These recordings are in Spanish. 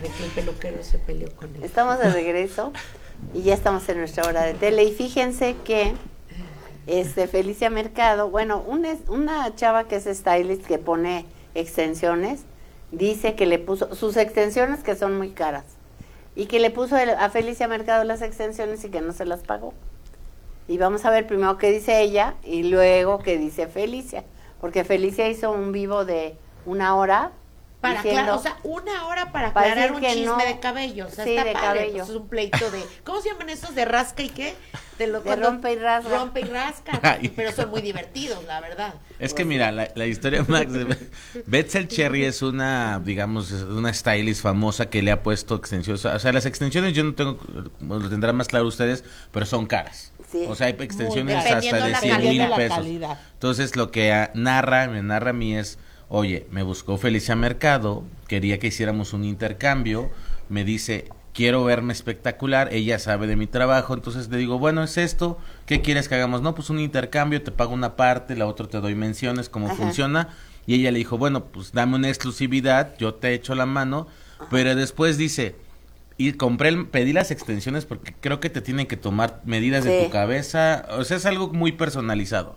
de que el peluquero se peleó con él. Estamos de regreso y ya estamos en nuestra hora de tele. Y fíjense que Felicia Mercado, bueno, una chava que es stylist que pone extensiones, dice que le puso sus extensiones, que son muy caras, y que le puso a Felicia Mercado las extensiones y que no se las pagó. Y vamos a ver primero qué dice ella y luego qué dice Felicia, porque Felicia hizo un vivo de 1 hora para aclarar, o sea, 1 hora para aclarar un chisme de cabello, o sea, sí, está de padre, cabello. Pues es un pleito de, ¿cómo se llaman estos? De rasca y qué, de rompe y rasca. Rompe y rasca. Pero son muy divertidos, la verdad. Es que mira, la historia de Max, Betzel Cherry es una, digamos, una stylist famosa que le ha puesto extensiones, o sea, las extensiones yo no tengo, lo tendrán más claro ustedes, pero son caras. Sí. O sea, hay extensiones hasta de 100,000 pesos. Entonces, lo que me narra a mí es, oye, me buscó Felicia Mercado, quería que hiciéramos un intercambio, me dice, quiero verme espectacular, ella sabe de mi trabajo, entonces le digo, bueno, es esto, ¿qué quieres que hagamos? No, pues un intercambio, te pago una parte, la otra te doy menciones, cómo funciona, y ella le dijo, bueno, pues dame una exclusividad, yo te echo la mano, pero después dice, y pedí las extensiones porque creo que te tienen que tomar medidas de tu cabeza, o sea, es algo muy personalizado.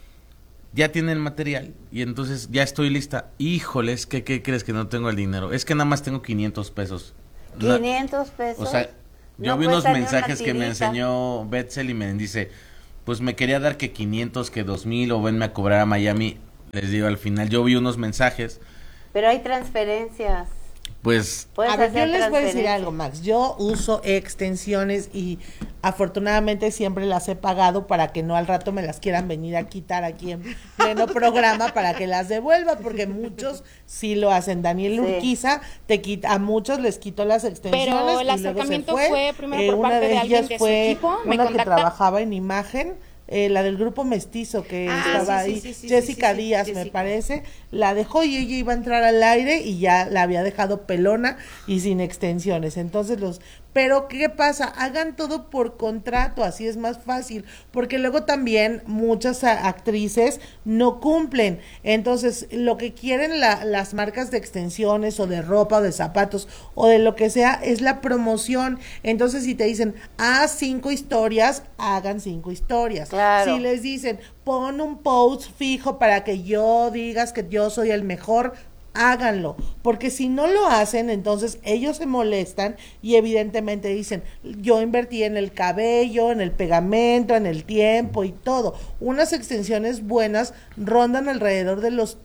Ya tiene el material y entonces ya estoy lista. Híjoles, ¿qué crees que no tengo el dinero? Es que nada más tengo 500 pesos. 500 pesos. O sea, yo vi unos mensajes que me enseñó Betzel y me dice, pues me quería dar que 500, que 2,000 o venme a cobrar a Miami. Les digo, al final yo vi unos mensajes. Pero hay transferencias. Pues, a ver, yo les voy a decir algo, Max. Yo uso extensiones y afortunadamente siempre las he pagado para que no al rato me las quieran venir a quitar aquí en pleno programa para que las devuelva, porque muchos sí lo hacen. Daniel Urquiza a muchos les quitó las extensiones. Pero el acercamiento fue primero por parte de alguien de su equipo. Una que trabajaba en imagen. La del grupo Mestizo que estaba ahí, Jessica Díaz me parece, la dejó y ella iba a entrar al aire y ya la había dejado pelona y sin extensiones. Entonces pero ¿qué pasa? Hagan todo por contrato, así es más fácil, porque luego también muchas actrices no cumplen. Entonces, lo que quieren las marcas de extensiones o de ropa o de zapatos o de lo que sea es la promoción. Entonces, si te dicen, haz 5 historias, hagan 5 historias. Claro. Si les dicen, pon un post fijo para que yo digas que yo soy el mejor, háganlo, porque si no lo hacen, entonces ellos se molestan y evidentemente dicen, yo invertí en el cabello, en el pegamento, en el tiempo y todo. Unas extensiones buenas rondan alrededor de los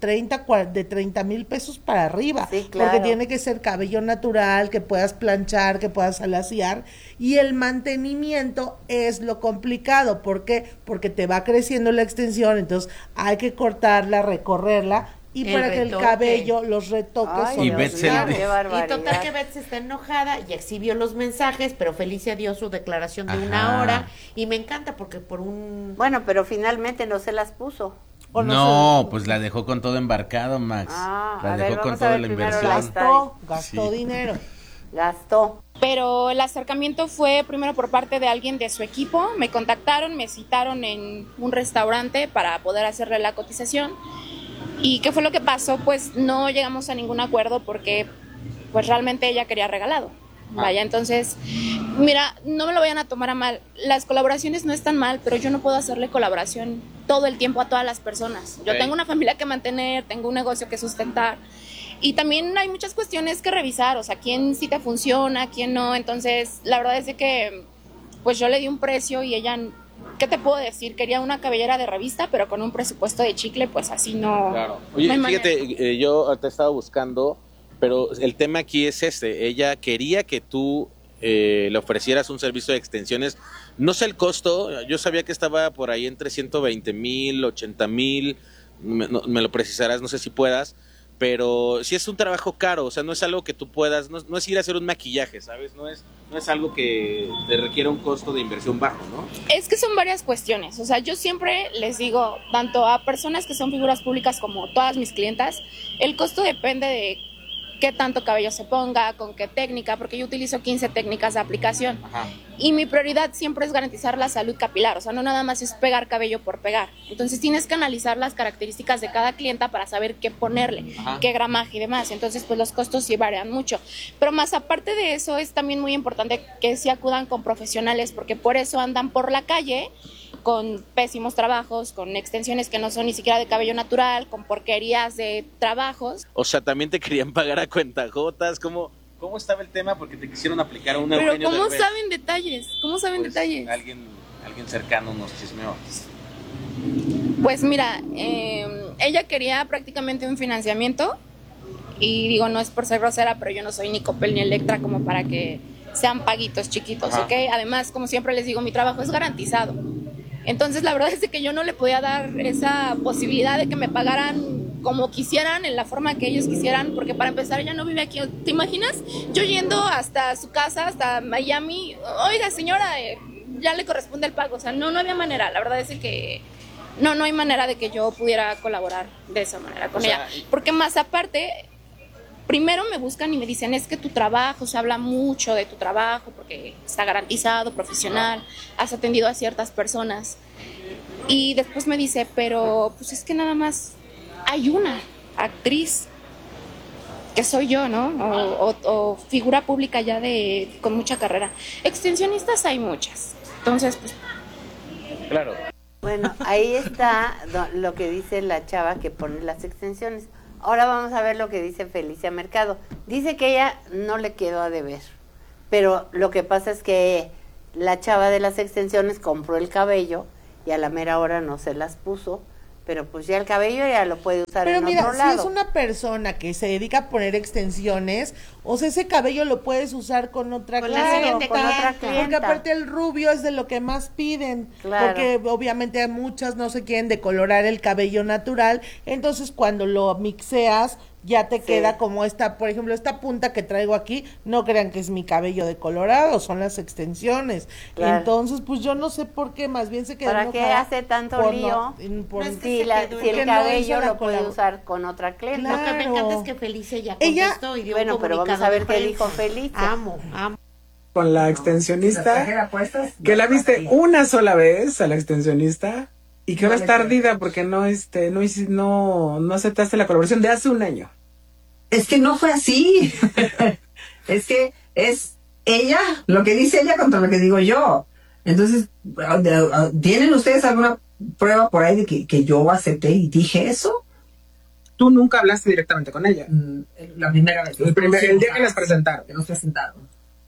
30,000 pesos para arriba, porque tiene que ser cabello natural, que puedas planchar, que puedas alaciar, y el mantenimiento es lo complicado. ¿Por qué? Porque te va creciendo la extensión, entonces hay que cortarla, recorrerla, y para que el cabello, los retoques y Betzel, y total que Betzel está enojada y exhibió los mensajes, pero Felicia dio su declaración de 1 hora y me encanta porque bueno, pero finalmente no se las puso. No, pues la dejó con todo embarcado, Max. La dejó con toda la inversión. Gastó dinero. Gastó. Pero el acercamiento fue primero por parte de alguien de su equipo. Me contactaron, me citaron en un restaurante para poder hacerle la cotización. ¿Y qué fue lo que pasó? Pues no llegamos a ningún acuerdo porque pues realmente ella quería regalado. Vaya, entonces, mira, no me lo vayan a tomar a mal. Las colaboraciones no están mal, pero yo no puedo hacerle colaboración todo el tiempo a todas las personas. Yo tengo una familia que mantener, tengo un negocio que sustentar. Y también hay muchas cuestiones que revisar, o sea, quién sí te funciona, quién no. Entonces, la verdad es de que pues yo le di un precio y ella... ¿Qué te puedo decir? Quería una cabellera de revista, pero con un presupuesto de chicle, pues así no... Claro. Oye, no fíjate, yo te estaba buscando, pero el tema aquí es ella quería que tú le ofrecieras un servicio de extensiones. No sé el costo, yo sabía que estaba por ahí entre 120,000, 80,000, me lo precisarás, no sé si puedas, pero sí es un trabajo caro, o sea, no es algo que tú puedas, no es ir a hacer un maquillaje, ¿sabes? No es algo que te requiera un costo de inversión bajo, ¿no? Es que son varias cuestiones, o sea, yo siempre les digo, tanto a personas que son figuras públicas como todas mis clientas, el costo depende de qué tanto cabello se ponga, con qué técnica, porque yo utilizo 15 técnicas de aplicación. Ajá. Y mi prioridad siempre es garantizar la salud capilar, o sea, no nada más es pegar cabello por pegar. Entonces tienes que analizar las características de cada clienta para saber qué ponerle, Ajá. qué gramaje y demás. Entonces, pues los costos sí varían mucho. Pero más aparte de eso, es también muy importante que sí acudan con profesionales, porque por eso andan por la calle con pésimos trabajos, con extensiones que no son ni siquiera de cabello natural, con porquerías de trabajos. O sea, también te querían pagar a cuentagotas. ¿Cómo estaba el tema? Porque te quisieron aplicar a un Pero Eugenio ¿cómo Derbez. saben detalles? ¿Cómo saben Pues, detalles? Alguien cercano nos chismeó. Pues mira, ella quería prácticamente un financiamiento y digo, no es por ser grosera, pero yo no soy ni Coppel ni Electra como para que sean paguitos chiquitos, Ajá. ¿ok? Además, como siempre les digo, mi trabajo es garantizado. Entonces, la verdad es que yo no le podía dar esa posibilidad de que me pagaran como quisieran, en la forma que ellos quisieran, porque para empezar ella no vive aquí. ¿Te imaginas? Yo yendo hasta su casa, hasta Miami, oiga señora, ya le corresponde el pago. O sea, no había manera. La verdad es que no hay manera de que yo pudiera colaborar de esa manera con ella. Porque más aparte, primero me buscan y me dicen, es que tu trabajo, se habla mucho de tu trabajo, porque está garantizado, profesional, has atendido a ciertas personas. Y después me dice, pero pues es que nada más hay una actriz, que soy yo, ¿no? O figura pública ya con mucha carrera. Extensionistas hay muchas. Entonces, pues... Claro. Bueno, ahí está lo que dice la chava que pone las extensiones. Ahora vamos a ver lo que dice Felicia Mercado. Dice que ella no le quedó a deber, pero lo que pasa es que la chava de las extensiones compró el cabello y a la mera hora no se las puso, pero pues ya el cabello ya lo puede usar Pero en mira, otro lado. si es una persona que se dedica a poner extensiones, o sea, ese cabello lo puedes usar con otra Con la clienta. siguiente con otra clienta. Porque aparte el rubio es de lo que más piden, Claro. porque obviamente muchas no se quieren decolorar el cabello natural, entonces cuando lo mixeas ya te queda como esta, por ejemplo, esta punta que traigo aquí, no crean que es mi cabello decolorado, son las extensiones. Claro. Entonces, pues yo no sé por qué, más bien se quedó ¿Para qué enojada hace tanto por lío? por- No es que Si, se quedó si el porque no hizo cabello la lo puede colab- usar con otra clienta. Lo que me Claro. encanta es que Felicia ya Ella- contestó y dio Bueno, un pero vamos comunicado a ver de qué prensa. dijo Felicia. Amo. Con la extensionista, que la viste una sola vez a la extensionista y que ahora está ardida porque no aceptaste la colaboración de hace un año. Es que no fue así. Es que es ella, lo que dice ella contra lo que digo yo. Entonces, ¿tienen ustedes alguna prueba por ahí de que yo acepté y dije eso? Tú nunca hablaste directamente con ella. La primera vez. El día que las presentaron. Que nos presentaron.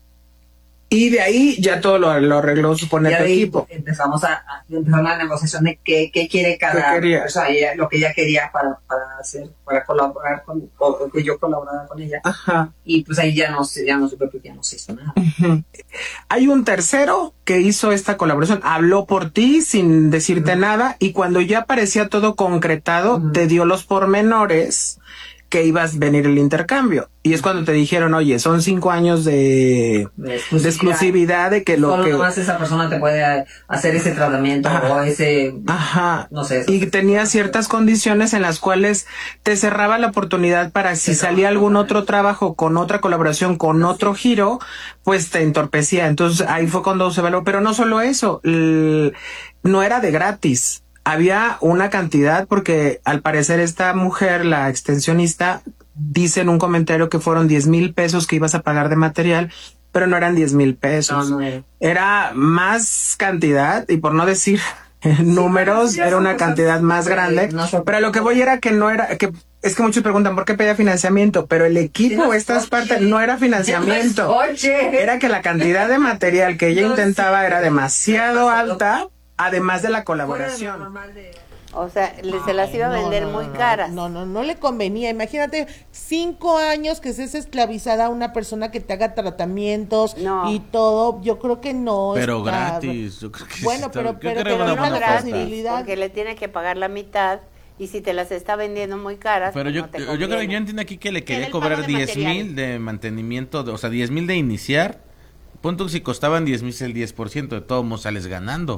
Y de ahí ya todo lo arregló, supone, Y tu ahí equipo. empezamos empezar la negociación de qué quiere cada... ¿Qué quería? O sea, lo que ella quería para hacer, para colaborar o que yo colaborara con ella. Ajá. Y pues ahí ya no supe porque ya no se hizo nada. Ujú. Hay un tercero que hizo esta colaboración, habló por ti sin decirte nada y cuando ya parecía todo concretado, te dio los pormenores que ibas a venir el intercambio. Y es cuando te dijeron, oye, son 5 años de exclusividad de que lo Solo que... nomás esa persona te puede hacer ese tratamiento o ese... Ajá. No sé. Y tenía ciertas condiciones en las cuales te cerraba la oportunidad para si salía algún otro trabajo con otra colaboración, con otro giro, pues te entorpecía. Entonces ahí fue cuando se evaluó. Pero no solo eso, no era de gratis. Había una cantidad porque al parecer esta mujer, la extensionista, dice en un comentario que fueron 10,000 pesos que ibas a pagar de material, pero no eran 10,000 pesos. No. Era más cantidad y por no decir números, era una cantidad más grande. Pero a lo que voy era que no era, que es que muchos preguntan por qué pedía financiamiento, pero el equipo, estas partes, no era financiamiento. Era que la cantidad de material que ella intentaba era demasiado alta, además de la colaboración. O sea, se las iba a vender muy caras. No le convenía. Imagínate 5 años que seas esclavizada a una persona que te haga tratamientos y todo. Yo creo que no. Pero está... gratis. Yo creo que bueno, sí pero yo creo Pero una no buena gratis, oferta. porque le tiene que pagar la mitad. Y si te las está vendiendo muy caras, Pero pues yo no te creo que conviene. yo entiendo aquí que le Que quería del pago cobrar de 10,000 de mantenimiento, o sea, 10,000 de iniciar. Punto, si costaban 10,000 el 10%, de todos modos sales ganando.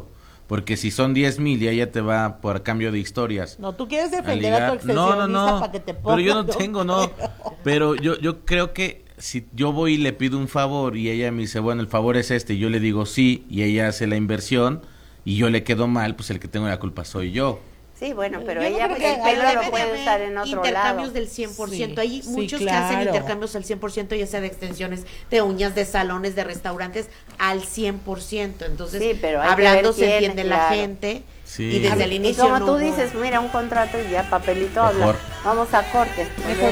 porque si son 10,000 y ella te va por cambio de historias. No, tú quieres defender a tu extensionista para que te ponga. Pero yo no tengo, pero yo creo que si yo voy y le pido un favor y ella me dice, bueno, el favor es este, y yo le digo sí, y ella hace la inversión y yo le quedo mal, pues el que tengo la culpa soy yo. Sí, bueno, pero ella el pelo lo puede usar en otro intercambios lado. Del 100%. Hay muchos que hacen intercambios al 100%, ya sea de extensiones, de uñas, de salones, de restaurantes, al 100%. Entonces, hablando se entiende la gente. Sí. Y desde el inicio. Y como tú dices, mira, un contrato y ya papelito habla. Vamos a corte.